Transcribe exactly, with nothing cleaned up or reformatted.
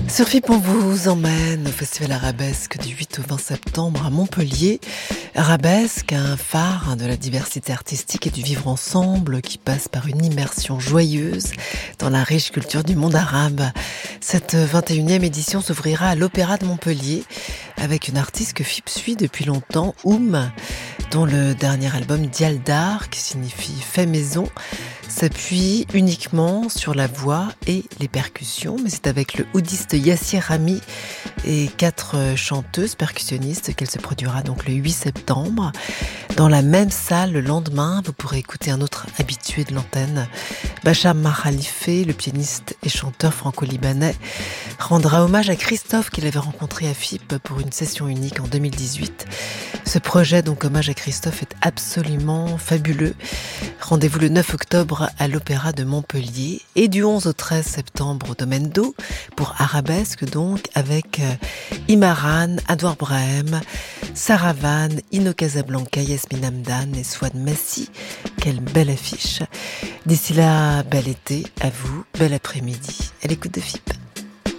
Sur F I P, on vous emmène au Festival Arabesque du huit au vingt septembre à Montpellier. Arabesque, un phare hein, de la diversité artistique et du vivre ensemble qui passe par une immersion joyeuse dans la riche culture du monde arabe. Cette vingt et unième édition s'ouvrira à l'Opéra de Montpellier avec une artiste que F I P suit depuis longtemps, Oum, dont le dernier album Dialdar, qui signifie fait maison, s'appuie uniquement sur la voix et les percussions, mais c'est avec le oudiste Yassir Rami et quatre chanteuses percussionnistes qu'elle se produira donc le huit septembre. Dans la même salle, le lendemain, vous pourrez écouter un autre habitué de l'antenne. Bachar Mahalife, le pianiste et chanteur franco-libanais, rendra hommage à Christophe qu'il avait rencontré à F I P pour une session unique en deux mille dix-huit. Ce projet, donc hommage à Christophe, est absolument fabuleux. Rendez-vous le neuf octobre à l'Opéra de Montpellier et du onze au treize septembre au Domaine d'Eau pour Arabesque, donc avec Imaran, Adouard Brahim, Sarah Van, Ino Casablanca, Yasmine Hamdan et Swad Massi. Quelle belle affiche. D'ici là, bel été à vous, bel après-midi à l'écoute de F I P.